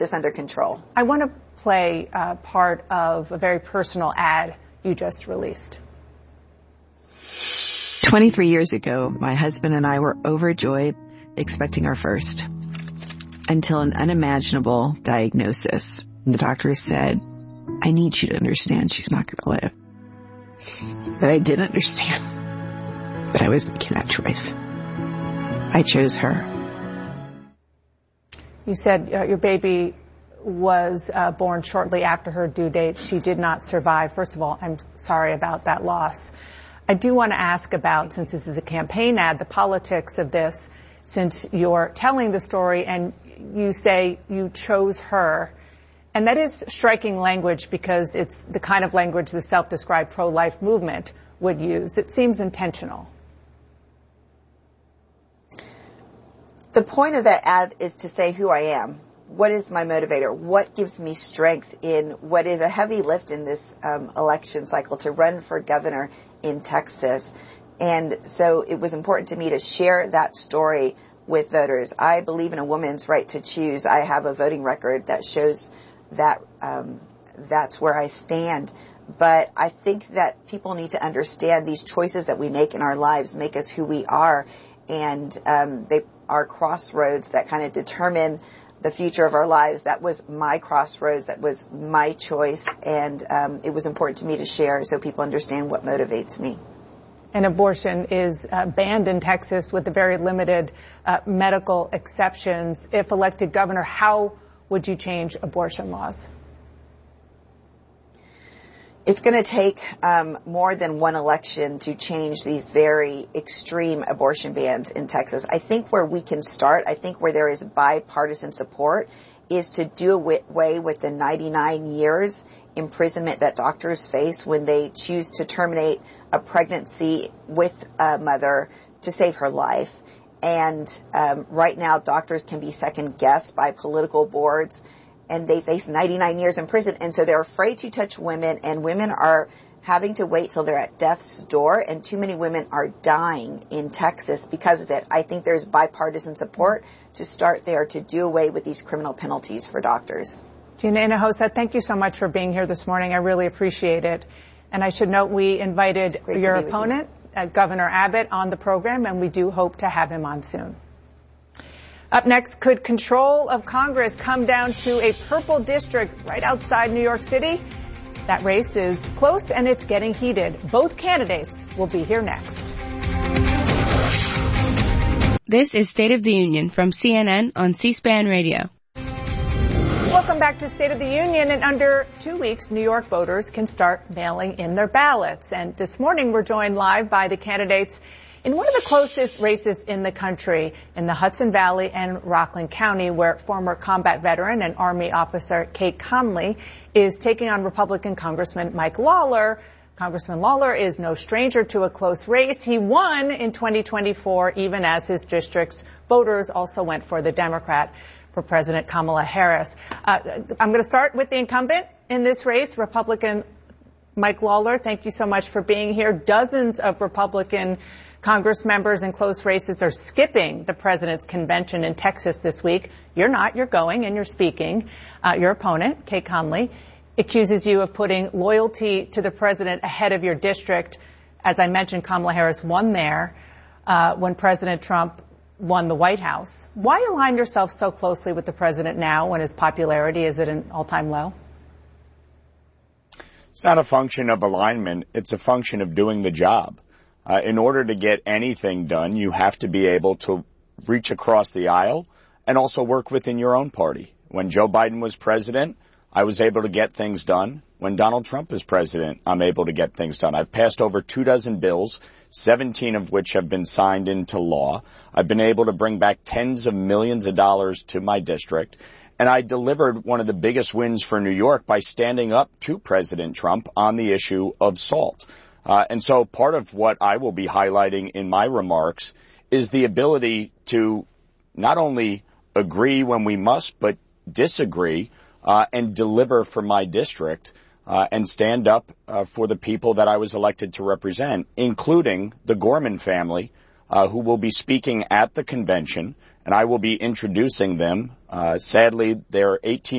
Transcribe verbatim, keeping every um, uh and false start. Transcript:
this under control. I want to play uh, part of a very personal ad you just released. twenty-three years ago, my husband and I were overjoyed, expecting our first, until an unimaginable diagnosis. The doctor said, I need you to understand she's not going to live. But I did understand. But I was making that choice. I chose her. You said uh, your baby was uh, born shortly after her due date. She did not survive. First of all, I'm sorry about that loss. I do want to ask about, since this is a campaign ad, the politics of this, since you're telling the story and you say you chose her. And that is striking language because it's the kind of language the self-described pro-life movement would use. It seems intentional. The point of that ad is to say who I am. What is my motivator? What gives me strength in what is a heavy lift in this um, election cycle to run for governor in Texas? And so it was important to me to share that story with voters. I believe in a woman's right to choose. I have a voting record that shows that um, that's where I stand. But I think that people need to understand these choices that we make in our lives make us who we are. And um, they are crossroads that kind of determine the future of our lives. That was my crossroads. That was my choice. And um, it was important to me to share so people understand what motivates me. And abortion is uh, banned in Texas with the very limited uh, medical exceptions. If elected governor, how would you change abortion laws? It's going to take um, more than one election to change these very extreme abortion bans in Texas. I think where we can start, I think where there is bipartisan support, is to do away with the ninety-nine years imprisonment that doctors face when they choose to terminate a pregnancy with a mother to save her life. And um, right now, doctors can be second-guessed by political boards, and they face ninety-nine years in prison. And so they're afraid to touch women, and women are having to wait till they're at death's door, and too many women are dying in Texas because of it. I think there's bipartisan support to start there to do away with these criminal penalties for doctors. Gina Hinojosa, thank you so much for being here this morning. I really appreciate it. And I should note we invited your opponent, you. uh, Governor Abbott, on the program, and we do hope to have him on soon. Up next, could control of Congress come down to a purple district right outside New York City? That race is close and it's getting heated. Both candidates will be here next. This is State of the Union from C N N on C-SPAN Radio. Welcome back to State of the Union. In under two weeks, New York voters can start mailing in their ballots. And this morning, we're joined live by the candidates in one of the closest races in the country, in the Hudson Valley and Rockland County, where former combat veteran and Army officer Kate Conley is taking on Republican Congressman Mike Lawler. Congressman Lawler is no stranger to a close race. He won in twenty twenty-four, even as his district's voters also went for the Democrat for President Kamala Harris. Uh, I'm going to start with the incumbent in this race, Republican Mike Lawler. Thank you so much for being here. Dozens of Republican Congress members in close races are skipping the president's convention in Texas this week. You're not. You're going and you're speaking. Uh, your opponent, Kate Conley, accuses you of putting loyalty to the president ahead of your district. As I mentioned, Kamala Harris won there uh, when President Trump won the White House. Why align yourself so closely with the president now when his popularity is at an all-time low? It's not a function of alignment. It's a function of doing the job. Uh, in order to get anything done, you have to be able to reach across the aisle and also work within your own party. When Joe Biden was president, I was able to get things done. When Donald Trump is president, I'm able to get things done. I've passed over two dozen bills, seventeen of which have been signed into law. I've been able to bring back tens of millions of dollars to my district. And I delivered one of the biggest wins for New York by standing up to President Trump on the issue of SALT. Uh, and so part of what I will be highlighting in my remarks is the ability to not only agree when we must, but disagree uh, and deliver for my district uh, and stand up uh, for the people that I was elected to represent, including the Gorman family, uh, who will be speaking at the convention, and I will be introducing them. Uh, sadly, they're eighteen